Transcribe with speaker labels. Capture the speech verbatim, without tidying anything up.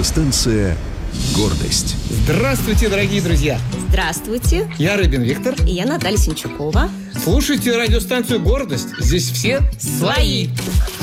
Speaker 1: Радиостанция «Гордость».
Speaker 2: Здравствуйте, дорогие друзья!
Speaker 3: Здравствуйте.
Speaker 2: Я Рыбин Виктор.
Speaker 3: И я Наталья Синчукова.
Speaker 2: Слушайте радиостанцию «Гордость». Здесь все
Speaker 3: свои.